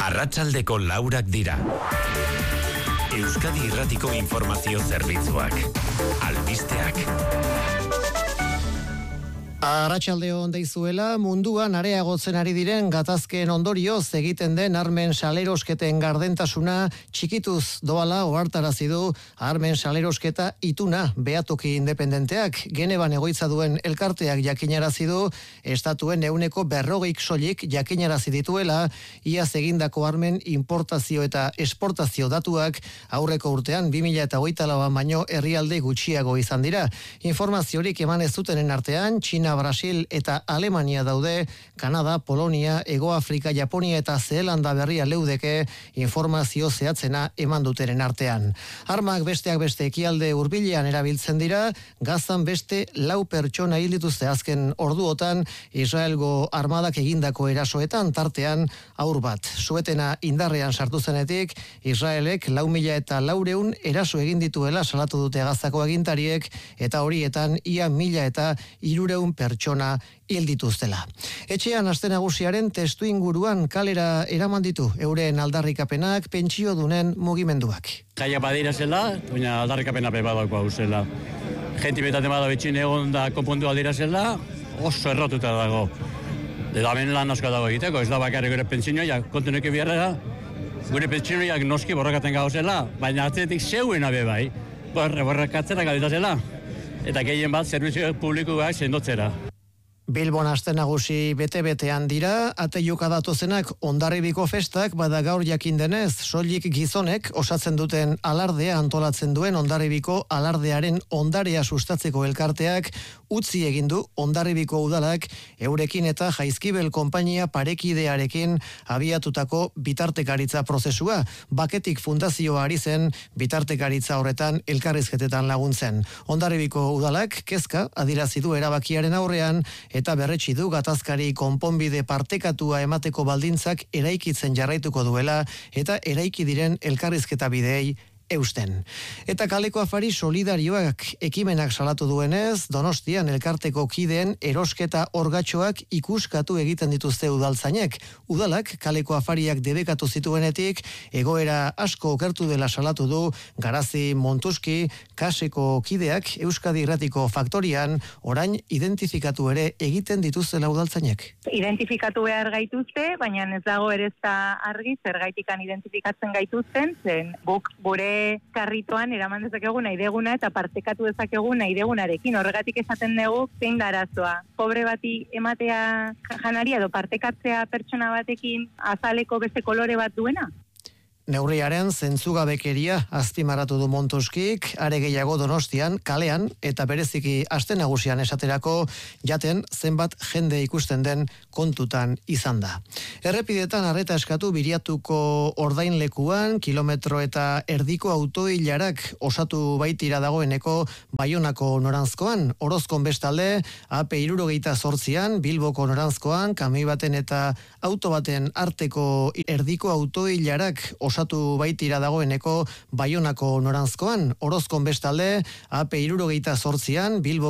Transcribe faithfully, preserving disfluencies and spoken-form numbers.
Arratsaldeko laurak dira. Euskadi Irratiko Informazio Zerbitzuak. Albisteak. Arratsalde on deizuela, munduan areagotzen ari diren gatazkeen ondorioz egiten den armen salerosketen gardentasuna txikituz doala ohartarazi du armen salerosketa ituna behatoki independenteak. Geneban egoitza duen elkarteak jakinarazi du estatuen ehuneko berrogeik soilik jakinarazi dituela iaz egindako armen importazio eta esportazio datuak aurreko urtean bi mila hogeita lauan baino herrialde gutxiago izan dira. Informaziorik eman ez zutenen artean Txina, Brasil eta Alemania daude, Kanada, Polonia, Hego Afrika, Japonia eta Zeelanda berria leudeke informazio zehatzena eman dutenen artean. Armak besteak beste ekialde hurbilean erabiltzen dira, Gazan beste lau pertsona hil dituzte azken orduotan Israelgo armadak egindako erasoetan tartean haur bat. Suetena indarrean sartu zenetik, Israelek lau mila eta laureun eraso egin dituela salatu dute Gazako agintariek eta horietan ia mila eta hirureun pertsona hil dituztela. Etxean aste nagusiaren testu inguruan kalera eraman ditu euren aldarrikapenak pentsio dunen mugimenduak. Gaia badira zela, baina aldarrikapena be badako hau zela. Genti betaten bada betxin egon da konpontu aldira zela, oso errotuta dago. Eta hemen lan asko dago egiteko, ez da bakarrik gure pentsioia, kontinueki biharrera, gure pentsioiak noski borrakaten gau zela, baina atzetik zeuena be bai, borre borrakatzera galita zela. Eta gehien bat zerbizio publikoak sendotzera. Bilbon aste nagusi bete-betean dira, ateiuka datozenak Hondarribiko festak, bada gaur jakin denez, soilik gizonek osatzen duten alardea antolatzen duen Hondarribiko alardearen ondarea sustatzeko elkarteak utzi egin du Hondarribiko udalak eurekin eta Jaizkibel konpainia parekidearekin abiatutako bitartekaritza prozesua. Baketik fundazioa ari zen bitartekaritza horretan elkarrizketetan laguntzen. Hondarribiko udalak kezka adierazi du erabakiaren aurrean eta berretsi du gatazkari konponbide partekatua emateko baldintzak eraikitzen jarraituko duela eta eraiki diren elkarrizketa bideei eusten. Eta kaleko afari solidarioak ekimenak salatu duenez, Donostian elkarteko kideen erosketa orgatxoak ikuskatu egiten dituzte udaltzainek. Udalak kaleko afariak debekatu zituenetik, egoera asko okertu dela salatu du Garazi Montuski kaseko kideak Euskadi Irratiko faktorian orain identifikatu ere egiten dituztela udaltzainek. Identifikatu behar gaituzte, baina ez dago ere ez da argi zergaitikan identifikatzen gaituzten, zen guk gure karritoan eraman dezakegu nahi deguna eta partekatu dezakegu nahi degunarekin. Horregatik esaten dugu zein da arazoa. Pobre bati ematea janaria edo partekatzea pertsona batekin azaleko beste kolore bat duena? Neurriaren zentzugabekeria azpimarratu du Montuskik, are gehiago Donostian, kalean eta bereziki aste nagusian esaterako jaten zenbat jende ikusten den kontutan izan da. Errepidetan arreta eskatu Biriatuko ordainlekuan kilometro eta erdiko autoilarak osatu baitira dagoeneko Baionako noranzkoan, Orozkon bestalde A P hirurogeita zortzian Bilboko noranzkoan kamioi baten eta auto baten arteko erdiko autoilarak osatu baitira dagoeneko Baionako noranzkoan, Orozkon bestalde A P hirurogeita zortzian Bilbo